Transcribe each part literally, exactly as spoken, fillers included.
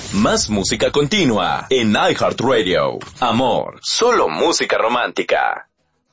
Más música continua en iHeartRadio. Amor, solo música romántica.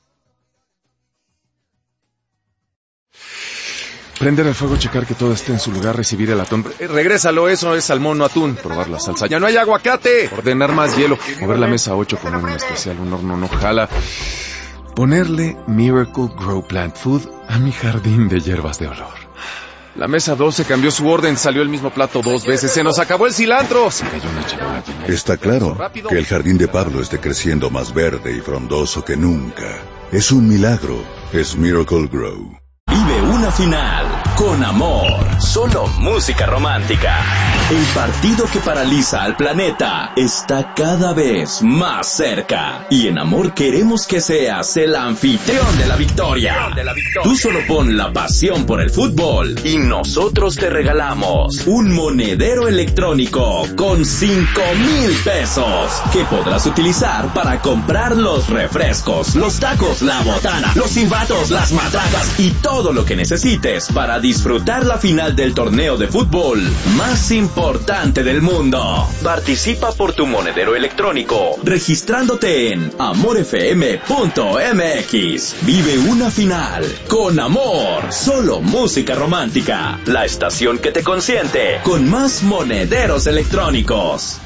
Prender el fuego, checar que todo esté en su lugar, recibir el atún. Eh, regrésalo, eso es salmón, no atún. Probar la salsa. ¡Ya no hay aguacate! Ordenar más hielo. Mover la mesa ocho, poner un especial, un horno no jala. Ponerle Miracle Grow Plant Food a mi jardín de hierbas de olor. La mesa doce cambió su orden, salió el mismo plato dos veces. ¡Se nos acabó el cilantro! Se cayó una charola. Está claro que el jardín de Pablo esté creciendo más verde y frondoso que nunca. Es un milagro. Es Miracle Grow. Vive una final con amor, solo música romántica. El partido que paraliza al planeta está cada vez más cerca. Y en Amor queremos que seas el anfitrión de la victoria. Tú solo pon la pasión por el fútbol y nosotros te regalamos un monedero electrónico con cinco mil pesos que podrás utilizar para comprar los refrescos, los tacos, la botana, los silbatos, las matracas y todo Todo lo que necesites para disfrutar la final del torneo de fútbol más importante del mundo. Participa por tu monedero electrónico registrándote en amor f m punto m x. Vive una final con amor, solo música romántica. La estación que te consiente con más monederos electrónicos.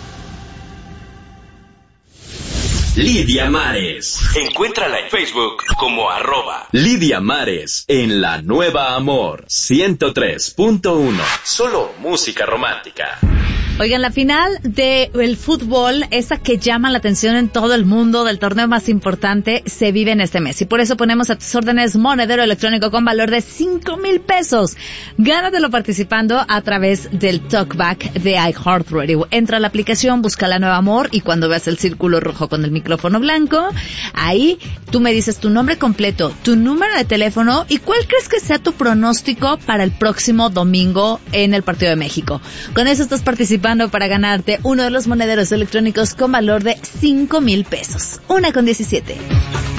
Lidia Mares. Encuéntrala en Facebook como arroba Lidia Mares en la nueva Amor ciento tres punto uno. Solo música romántica. Oigan, la final del fútbol, esa que llama la atención en todo el mundo, del torneo más importante, se vive en este mes. Y por eso ponemos a tus órdenes monedero electrónico con valor de cinco mil pesos. Gánatelo participando a través del Talkback de iHeartRadio. Entra a la aplicación, busca la nueva Amor y cuando veas el círculo rojo con el micrófono blanco, ahí tú me dices tu nombre completo, tu número de teléfono y cuál crees que sea tu pronóstico para el próximo domingo en el Partido de México. Con eso estás participando para ganarte uno de los monederos electrónicos con valor de cinco mil pesos. Una con diecisiete.